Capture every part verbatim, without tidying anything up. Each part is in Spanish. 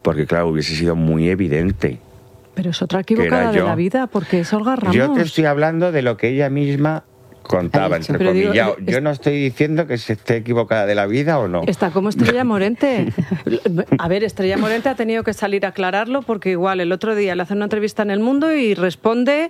porque claro, hubiese sido muy evidente. Pero es otra equivocada de la vida, porque es Olga Ramos. Yo te estoy hablando de lo que ella misma contaba, entre comillas. Yo, yo no estoy diciendo que se esté equivocada de la vida o no. Está como Estrella Morente. A ver, Estrella Morente ha tenido que salir a aclararlo porque igual el otro día le hace una entrevista en El Mundo y responde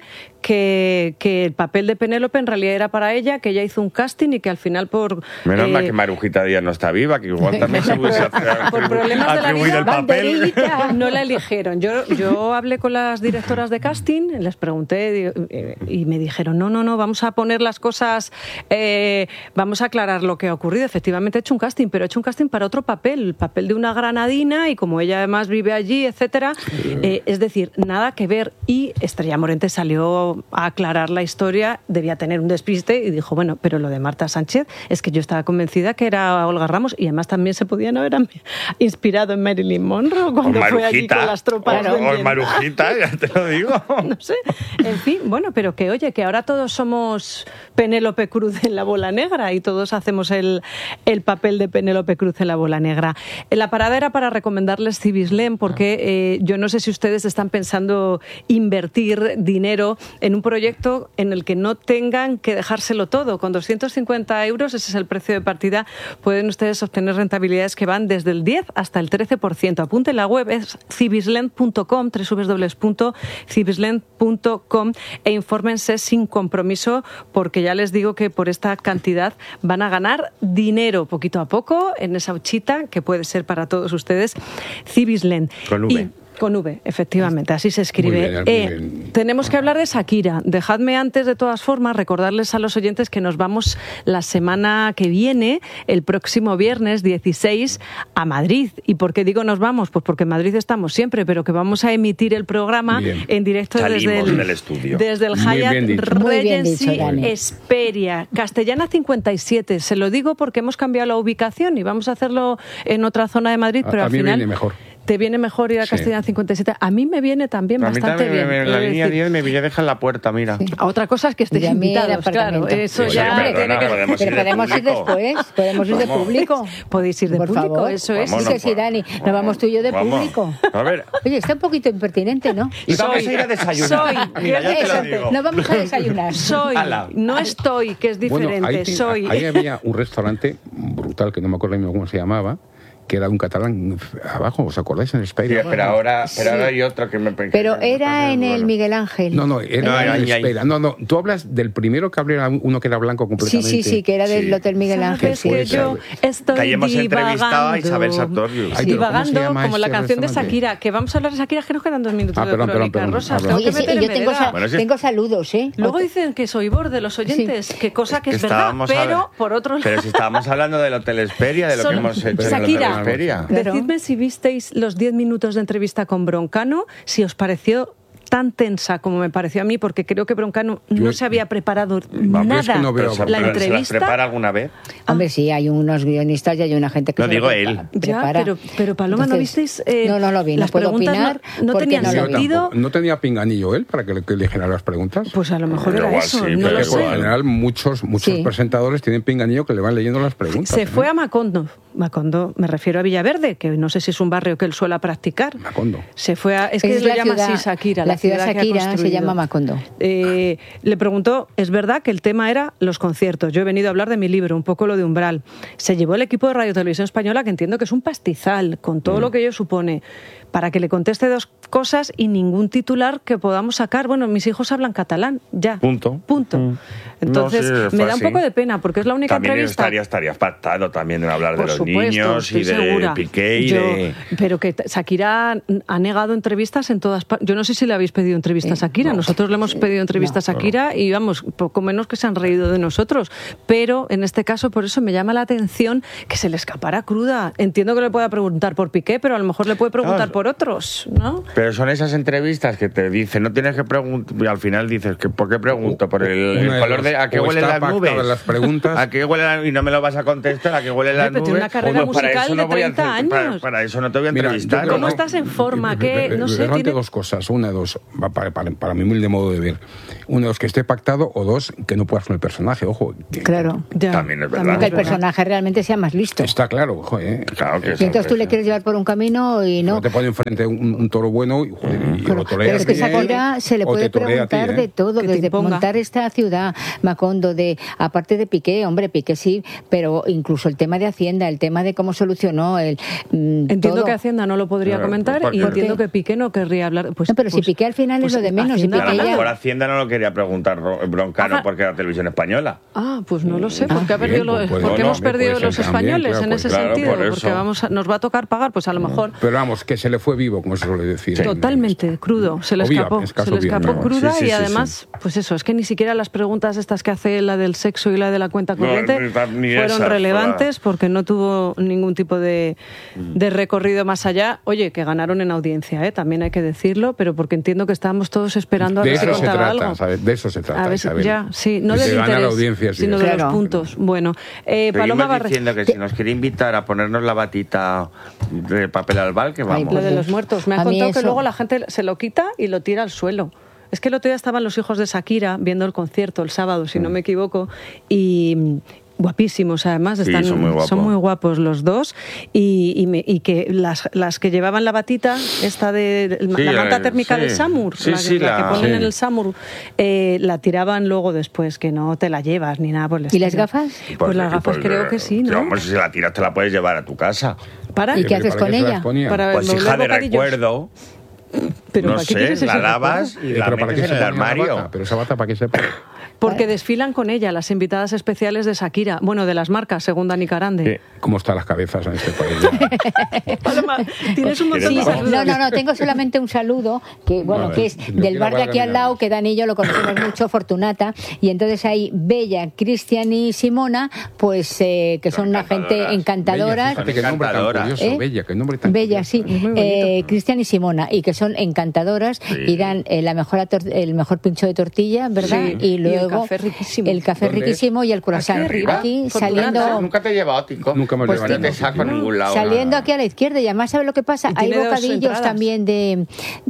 que, que el papel de Penélope en realidad era para ella, que ella hizo un casting y que al final por... Menos eh, mal que Marujita Díaz no está viva, que igual también se hubiese por problemas de la vida, el papel. No la eligieron. Yo, yo hablé con las directoras de casting, les pregunté y me dijeron, no, no, no, vamos a poner las cosas, eh, vamos a aclarar lo que ha ocurrido. Efectivamente he hecho un casting, pero he hecho un casting para otro papel, el papel de una granadina, y como ella además vive allí, etcétera, eh, es decir, nada que ver. Y Estrella Morente salió a aclarar la historia, debía tener un despiste y dijo, bueno, pero lo de Marta Sánchez es que yo estaba convencida que era Olga Ramos, y además también se podían haber inspirado en Marilyn Monroe cuando fue allí con las tropas. O, o Marujita, ya te lo digo. No sé, en fin, bueno, pero que oye, que ahora todos somos Penélope Cruz en La Bola Negra y todos hacemos el, el papel de Penélope Cruz en La Bola Negra. La parada era para recomendarles Civislem, porque eh, yo no sé si ustedes están pensando invertir dinero en un proyecto en el que no tengan que dejárselo todo. Con doscientos cincuenta euros, ese es el precio de partida, pueden ustedes obtener rentabilidades que van desde el diez hasta el trece por ciento. Apunte, la web es civislem punto com, doble u doble u doble u punto civislem punto com, e infórmense sin compromiso, porque ya les digo que por esta cantidad van a ganar dinero poquito a poco en esa huchita que puede ser para todos ustedes. Civislem. Con V. Y, con V, efectivamente, así se escribe. Muy bien, muy eh, bien. Tenemos que hablar de Shakira. Dejadme antes, de todas formas, recordarles a los oyentes que nos vamos la semana que viene, el próximo viernes dieciséis, a Madrid. ¿Y por qué digo nos vamos? Pues porque en Madrid estamos siempre, pero que vamos a emitir el programa bien. en directo Salimos desde el, del estudio. desde el Muy Hyatt bien dicho. Muy bien Regency dicho, Dani. Esperia, Castellana cincuenta y siete. Se lo digo porque hemos cambiado la ubicación y vamos a hacerlo en otra zona de Madrid, A- pero a al mí final... viene mejor. ¿Te viene mejor ir a Sí. Castellana cincuenta y siete? A mí me viene también A mí bastante también, bien. me- la Es línea decir, diez me pilla deja en la puerta, mira. Sí. otra cosa es que estéis Y a mí el invitados, claro. apartamento. Eso Oye, ya perdona, tiene que... podemos ir Pero de podemos ir público. después, podemos ir de ¿Cómo? público. Podéis ir de Por público, favor. eso es. Vamos, Sí que sí, Dani. Nos vamos tú y yo de Vamos. público. A ver. Oye, está un poquito impertinente, ¿no? Y vamos Soy- a ir a desayunar. soy- Mira, ya te lo Eso, digo. nos vamos a desayunar. Soy, Ala. no estoy, que es diferente, Bueno, ahí, ti- soy. ahí había un restaurante brutal, que no me acuerdo cómo se llamaba, que era un catalán abajo, ¿os acordáis? En Sí, España. pero ahora, pero Sí. ahora hay otro que me que- Pero que me era parece en el bueno. Miguel Ángel. No, no, era No, en ahí, ahí. Espera. No, no, tú hablas del primero que abrió uno que era blanco Sí, completamente. sí, sí, que era del Sí. Hotel Miguel Ángel. Sabes Sí. que puede yo ser. estoy Que ahí hemos entrevistado a Isabel divagando. Sartorius. Ay, pero ¿cómo se Divagando, llama como la este canción de restaurante? Shakira, que vamos a hablar de Shakira, que nos quedan dos minutos Ah, de perdón, crónica, perdón, Rosas. perdón. Tengo que Oye, sí, meter y yo en tengo, vereda. sa- Bueno, sí. tengo saludos, ¿eh? Luego dicen que soy borde de los oyentes, que cosa que, que es verdad, estábamos a- pero por otro lado... Pero si estábamos hablando del Hotel Esperia, de lo Solo- que hemos hecho en el Shakira. Hotel Esperia. Claro. Decidme si visteis los diez minutos de entrevista con Broncano, si os pareció tan tensa como me pareció a mí, porque creo que Broncano Yo- no se había preparado Vamos, nada. es que no veo- Pero, la pero ¿se las entrevista... prepara alguna vez? Hombre, sí, hay unos guionistas y hay una gente que No, se digo lo él. prepa- Ya, prepara. pero, pero Paloma, ¿no Entonces, visteis? eh, no, no lo vi, no las puedo preguntas opinar no, no porque tenían no lo Yo vi. sentido. tampoco. ¿No tenía pinganillo él para que le, que le dijera las preguntas? Pues a lo mejor era Igual eso, sí, no pero lo Porque por lo sé. general muchos, muchos Sí. presentadores tienen pinganillo que le van leyendo las preguntas. Se ¿eh? fue a Macondo. Macondo, me refiero a Villaverde, que no sé si es un barrio que él suele practicar. Macondo. Se fue a... Es que Es lo la llama ciudad- así Shakira. la ciudad que ha Shakira se construido. llama Macondo. Eh, le preguntó, es verdad que el tema era los conciertos. Yo he venido a hablar de mi libro, un poco lo de Umbral. Se llevó el equipo de Radio Televisión Española, que entiendo que es un pastizal, con todo Mm. lo que ello supone, para que le conteste dos cosas y ningún titular que podamos sacar. Bueno, mis hijos hablan catalán, ya. Punto. Punto. Mm. Entonces, No, sí, fue me da un así. poco de pena, porque es la única También entrevista... estaría, estaría pactado también en hablar Por de los supuesto, niños y estoy de segura. Piqué y Yo- de... Pero que t- Shakira ha negado entrevistas en todas partes. Yo no sé si le habéis pedido entrevistas a Eh, Shakira. no. Nosotros le hemos pedido entrevistas a Shakira y vamos, poco menos que se han reído de nosotros. Pero en este caso, por eso me llama la atención que se le escapara cruda. Entiendo que le pueda preguntar por Piqué, pero a lo mejor le puede preguntar Claro. por otros, ¿no? Pero son esas entrevistas que te dicen, no tienes que preguntar, y al final dices, que ¿por qué pregunto? ¿Por el, el Una de color las- de... ¿A qué o huelen está las nubes? pactada las preguntas. ¿A qué huelen las- y no me lo vas a contestar? ¿A qué huelen las Oye, pero nubes? tiene una carrera Pues para musical eso de no voy a treinta hacer- para- años. Para, eso no te voy a Mira, entrevistar. yo creo ¿Cómo que- estás en forma? ¿Qué? No sé, Relevante tiene- dos cosas. Una, dos, para, para, para mi humilde modo de ver. Uno, dos, que esté pactado, o dos, que no puedas con el personaje. Ojo, que- Claro. Ya, También es verdad. Que el verdad. personaje realmente sea más listo. está claro, ojo, ¿eh? Claro que Y entonces tú le quieres llevar por un camino y no. No te pueden enfrente un, un toro bueno y, joder, y pero, lo toreas pero es que bien, Shakira se le puede preguntar ti, ¿eh? de todo, que desde montar esta ciudad, Macondo, de aparte de Piqué, hombre, Piqué sí, pero incluso el tema de Hacienda, el tema de cómo solucionó el mm, entiendo todo. que Hacienda no lo podría No, comentar ¿por y qué? entiendo que Piqué no querría hablar. Pues, no, pero pues, si Piqué al final pues, es lo de menos. Hacienda, Si A lo Piqué mejor ya... Hacienda no lo quería preguntar Broncano Ajá. porque era televisión española. Ah, pues no lo sé, porque ha bien, perdido pues lo- puede- porque no, hemos no, perdido puede los ser también, españoles claro, en pues ese claro, sentido, por eso. porque vamos a- nos va a tocar pagar, pues a lo mejor. Pero vamos, que se le fue vivo, como se suele decir. Totalmente crudo, se le O viva, escapó, es caso se le viva, escapó ¿no? cruda Sí, sí, y sí, además, pues eso, es que ni siquiera las preguntas estas que hace la del sexo y la de la cuenta No, corriente ni- ni fueron esas, relevantes porque no tuvo ningún tipo de, de recorrido más allá. Oye, que ganaron en audiencia, ¿eh? También hay que decirlo, pero porque entiendo que estábamos todos esperando a De ver si eso se contaba trata, algo. ¿sabes? De eso se trata, A ver si- Isabel. ya, sí, no Que del se gana interés, la audiencia, sí, sino eso. de Claro. los puntos. Bueno, eh, Seguimos Paloma Barre... diciendo que si nos quiere invitar a ponernos la batita de papel albal, que vamos. Lo de los muertos. Me ha A mí contado que eso- luego la gente se lo quita y lo tira al suelo. Es que el otro día estaban los hijos de Shakira viendo el concierto el sábado, si no me equivoco, y mm, guapísimos además, Sí, están, son muy guapos. son muy guapos los dos, y, y, me- y que las, las que llevaban la batita, esta de Sí, la manta eh, térmica sí. del Samur, Sí, la, sí, la la- que ponen sí. en el Samur, eh, la tiraban luego después, que no te la llevas ni nada por el ¿Y las estilo. gafas? Pues las y gafas creo eh, que sí, ¿no? Hombre, si se la tiras te la puedes llevar a tu casa. ¿Para? ¿Y qué Pero haces ¿para con qué se las ella? ponía? Para Pues volver hija de bocadillos. recuerdo, Pero no ¿para qué sé, quieres ese la lavas recuerdo? y Eh, la pero ¿para metes qué en se el ponía esa armario. bata? Pero esa bata, ¿para qué se pone? Porque desfilan con ella las invitadas especiales de Shakira, bueno, de las marcas, según Dani Carande. ¿Cómo están las cabezas en este país? Paloma, tienes un montón Sí, de saludos. no, no, no, tengo solamente un saludo, que bueno, Vale, que es yo del quiero bar de hablar aquí de al lado, milagros. que Dani y yo lo conocemos mucho, Fortunata, y entonces hay Bella, Cristian y Simona, pues eh, que son Son una gente encantadoras. encantadoras. Bella, fíjate qué nombre tan Encantadoras. curioso, ¿Eh? Bella, qué nombre tan Bella, curioso. sí, muy bonito. eh, Cristian y Simona, y que son encantadoras Sí. y dan eh, la mejor ator- el mejor pincho de tortilla, ¿verdad? Sí. Y Y el luego café riquísimo. el café ¿Dónde es? riquísimo y el croissant. Aquí arriba, Aquí Fortunata. saliendo, Nunca te he llevado, Tico. Nunca me Pues llevaré. No te saco a ningún lado. saliendo nada. aquí a la izquierda, y además ¿sabe lo que pasa? Y Hay tiene dos bocadillos entradas. también de,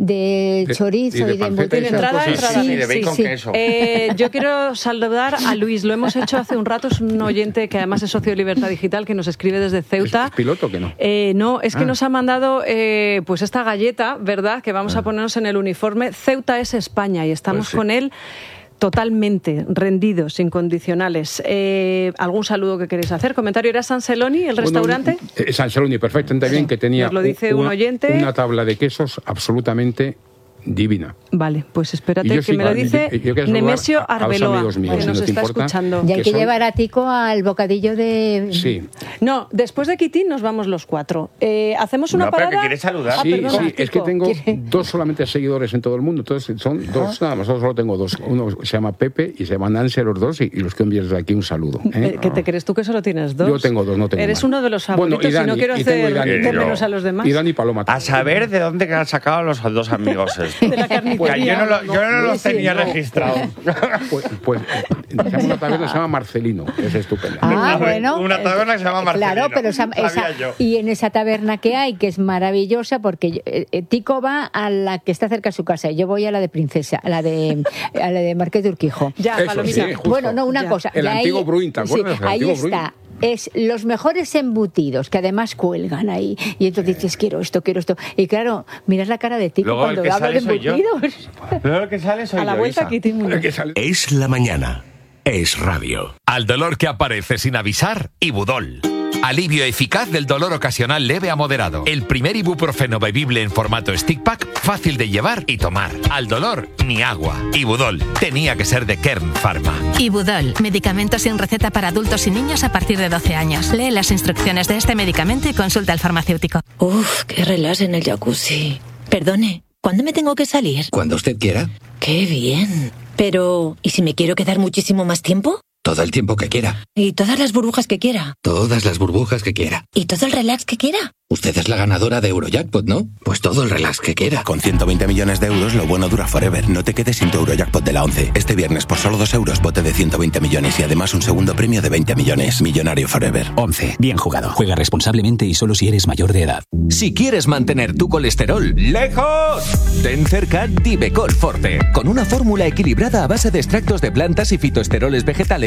de De- chorizo y y de de, panceta embutido. y esas Entrada, cosas. entrada. Sí, de bacon sí. queso. Eh, yo quiero saludar a Luis, lo hemos hecho hace un rato, es un oyente que además es socio de Libertad Digital, que nos escribe desde Ceuta. ¿Es piloto o qué no? Eh, no, es que Ah. nos ha mandado eh, pues esta galleta, ¿verdad? Que vamos a ponernos en el uniforme. Ceuta es España y estamos Pues sí. con él totalmente rendidos, incondicionales. Eh, ¿Algún saludo que queréis hacer? ¿Comentario? ¿Era San Celoni, el Bueno, restaurante? eh, San Celoni, perfectamente bien, que tenía Nos lo dice un una, oyente. una tabla de quesos absolutamente divina. Vale, pues espérate Y yo que sí, me lo yo- dice yo quiero saludar Nemesio a- a los Arbeloa, amigos míos, que si nos no te está importa. escuchando. Y hay que que son- llevar a Tico al bocadillo de... Sí. No, después de Kitín nos vamos los cuatro. Eh, ¿Hacemos una No, pero parada? que quieres saludar. Ah, Sí, perdona, sí, es que Tico. tengo ¿Quiere- dos solamente seguidores en todo el mundo, entonces son dos, nada más, solo tengo dos. Uno se llama Pepe y se llama Nancy, los dos, y, y los quiero enviar desde aquí un saludo. ¿eh? Eh, ¿Qué te crees tú que solo tienes dos? Yo tengo dos, no tengo Eres más. uno de los Bueno, favoritos y Dani, y no quiero y tengo hacer y Dani, de yo. menos a los demás. Y Dani Paloma. A saber de dónde que han sacado los dos amigos estos. De la carnicería. Que yo no, lo- yo no los Sí, tenía no. registrados. Pues, pues se llama una taberna, se llama Marcelino, es estupenda. Ah, Una- bueno. una taberna que se llama Eh, Marcelino. Claro, pero esa, Sabía esa- yo. y en esa taberna que hay, que es maravillosa, porque eh, eh, Tico va a la que está cerca de su casa y yo voy a la de Princesa, a la de, a la de Marqués de Urquijo. Ya, Eso, palomita. sí, justo. Bueno, no, una Ya. cosa. El y ahí- antiguo Bruin, ¿te acuerdas? El ahí antiguo está. Es los mejores embutidos que además cuelgan ahí. Y entonces dices, quiero esto, quiero esto. Y claro, miras la cara de Tico Luego el cuando que habla de sale soy yo. embutidos. Luego el que sale soy A la yo, vuelta Isa. Kitín. muy bien. Que sale- Es la mañana. Es radio. Al dolor que aparece sin avisar, Ibudol. Alivio eficaz del dolor ocasional leve a moderado. El primer ibuprofeno bebible en formato stick pack, fácil de llevar y tomar. Al dolor, ni agua. Ibudol. Tenía que ser de Kern Pharma. Ibudol, medicamento sin receta para adultos y niños a partir de doce años. Lee las instrucciones de este medicamento y consulta al farmacéutico. Uf, qué relax en el jacuzzi. Perdone, ¿cuándo me tengo que salir? Cuando usted quiera, Qué bien. Pero, ¿y si me quiero quedar muchísimo más tiempo? todo el tiempo que quiera, ¿Y todas las burbujas que quiera? todas las burbujas que quiera. ¿Y todo el relax que quiera? Usted es la ganadora de Eurojackpot, ¿no? Pues todo el relax que quiera. Con ciento veinte millones de euros, lo bueno dura forever. No te quedes sin tu Eurojackpot de la once. Este viernes, por solo dos euros, bote de ciento veinte millones y además un segundo premio de veinte millones. Millonario forever. once. Bien jugado. Juega responsablemente y solo si eres mayor de edad. Si quieres mantener tu colesterol lejos, ten cerca Divecol Forte. Con una fórmula equilibrada a base de extractos de plantas y fitoesteroles vegetales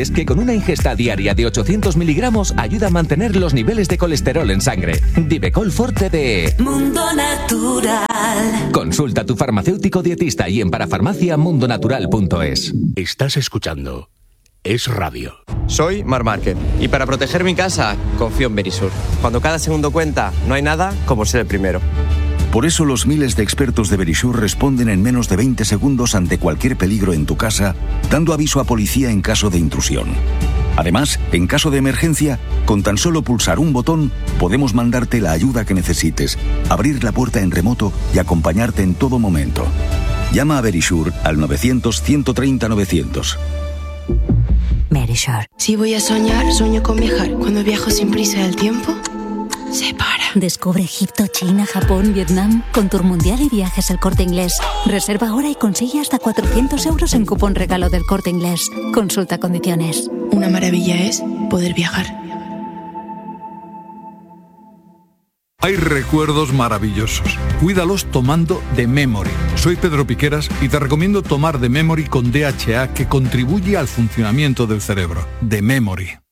sabes que con una ingesta diaria de ochocientos miligramos ayuda a mantener los niveles de colesterol en sangre. Divecol Forte de Mundo Natural. Consulta a tu farmacéutico dietista y en parafarmacia mundonatural punto es. Estás escuchando Es Radio. Soy Mar Márquez y para proteger mi casa confío en Verisur. Cuando cada segundo cuenta, no hay nada como ser el primero. Por eso los miles de expertos de Verisur responden en menos de veinte segundos ante cualquier peligro en tu casa, dando aviso a policía en caso de intrusión. Además, en caso de emergencia, con tan solo pulsar un botón, podemos mandarte la ayuda que necesites, abrir la puerta en remoto y acompañarte en todo momento. Llama a Verisur al novecientos, ciento treinta, novecientos. Verisur. Si voy a soñar, sueño con viajar. Cuando viajo sin prisa del tiempo se para. Descubre Egipto, China, Japón, Vietnam con Tour Mundial y Viajes El Corte Inglés. Reserva ahora y consigue hasta cuatrocientos euros en cupón regalo del Corte Inglés. Consulta condiciones. Una maravilla es poder viajar. Hay recuerdos maravillosos. Cuídalos tomando The Memory. Soy Pedro Piqueras y te recomiendo tomar The Memory con D H A, que contribuye al funcionamiento del cerebro. The Memory.